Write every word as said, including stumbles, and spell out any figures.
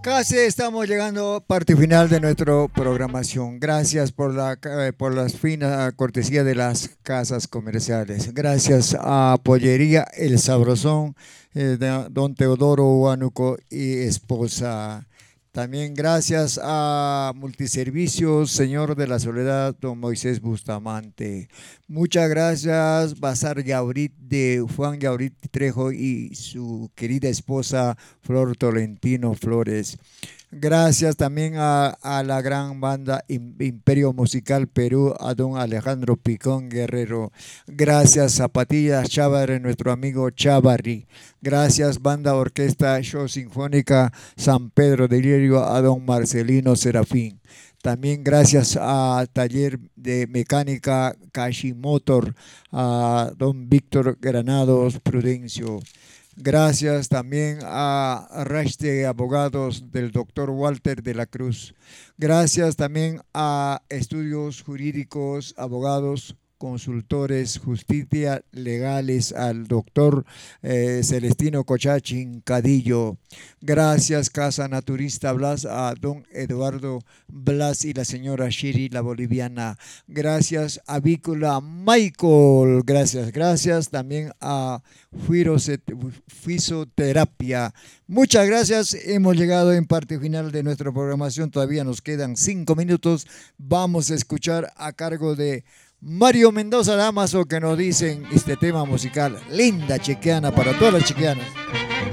Casi estamos llegando a parte final de nuestra programación. Gracias por la eh, por las finas cortesía de las casas comerciales. Gracias a Pollería El Sabrosón, eh, de don Teodoro Huánuco y esposa. También gracias a Multiservicios, Señor de la Soledad, don Moisés Bustamante. Muchas gracias, Bazar Yaurit de Juan Yaurit Trejo y su querida esposa Flor Tolentino Flores. Gracias también a, a la gran banda Im- Imperio Musical Perú, a don Alejandro Picón Guerrero. Gracias Zapatillas Chávarri, nuestro amigo Chávarri. Gracias Banda Orquesta Show Sinfónica San Pedro de Lirio, a don Marcelino Serafín. También gracias a Taller de Mecánica Kashi Motor, a don Víctor Granados Prudencio. Gracias también a Raste Abogados del doctor Walter de la Cruz. Gracias también a Estudios Jurídicos, Abogados, Consultores, Justicia Legales, al doctor eh, Celestino Cocachín Cadillo. Gracias Casa Naturista Blas, a don Eduardo Blas y la señora Shiri, la boliviana. Gracias a Vícula Michael. Gracias, gracias también a Fisioterapia. Muchas gracias. Hemos llegado en parte final de nuestra programación. Todavía nos quedan cinco minutos. Vamos a escuchar a cargo de Mario Mendoza Damaso que nos dicen este tema musical. Linda chiquiana para todas las chiquianas.